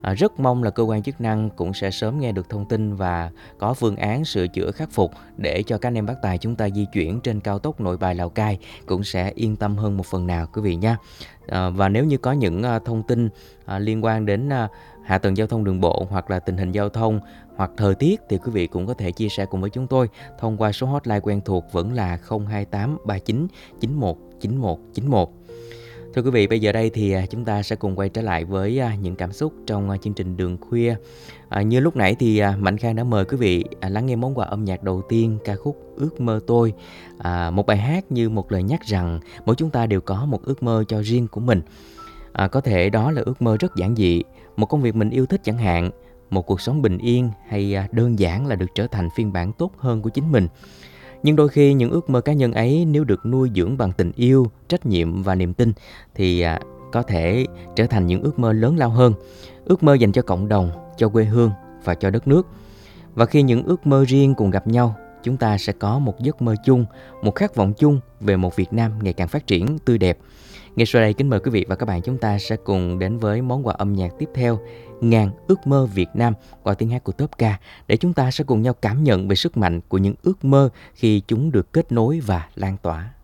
Rất mong là cơ quan chức năng cũng sẽ sớm nghe được thông tin và có phương án sửa chữa khắc phục để cho các anh em bác tài chúng ta di chuyển trên cao tốc Nội Bài - Lào Cai cũng sẽ yên tâm hơn một phần nào quý vị nha. Và nếu như có những thông tin liên quan đến hạ tầng giao thông đường bộ hoặc là tình hình giao thông hoặc thời tiết thì quý vị cũng có thể chia sẻ cùng với chúng tôi thông qua số hotline quen thuộc vẫn là 028 39 91 91 91. Thưa quý vị, bây giờ đây thì chúng ta sẽ cùng quay trở lại với những cảm xúc trong chương trình Đường Khuya. Như lúc nãy thì Mạnh Khang đã mời quý vị lắng nghe món quà âm nhạc đầu tiên, ca khúc Ước Mơ Tôi. Một bài hát như một lời nhắc rằng mỗi chúng ta đều có một ước mơ cho riêng của mình. Có thể đó là ước mơ rất giản dị, một công việc mình yêu thích chẳng hạn, một cuộc sống bình yên hay đơn giản là được trở thành phiên bản tốt hơn của chính mình. Nhưng đôi khi những ước mơ cá nhân ấy nếu được nuôi dưỡng bằng tình yêu, trách nhiệm và niềm tin thì có thể trở thành những ước mơ lớn lao hơn. Ước mơ dành cho cộng đồng, cho quê hương và cho đất nước. Và khi những ước mơ riêng cùng gặp nhau, chúng ta sẽ có một giấc mơ chung, một khát vọng chung về một Việt Nam ngày càng phát triển tươi đẹp. Ngay sau đây kính mời quý vị và các bạn chúng ta sẽ cùng đến với món quà âm nhạc tiếp theo, Ngàn ước mơ Việt Nam qua tiếng hát của Top Ca, để chúng ta sẽ cùng nhau cảm nhận về sức mạnh của những ước mơ khi chúng được kết nối và lan tỏa.